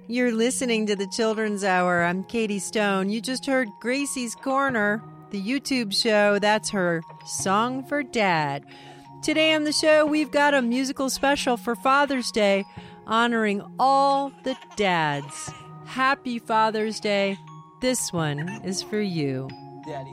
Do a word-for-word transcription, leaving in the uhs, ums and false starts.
You're listening to the Children's Hour. I'm Katie Stone. You just heard Gracie's Corner, the YouTube show. That's her Song for Dad. Today on the show, we've got a musical special for Father's Day, honoring all the dads. Happy Father's Day. This one is for you. Daddy.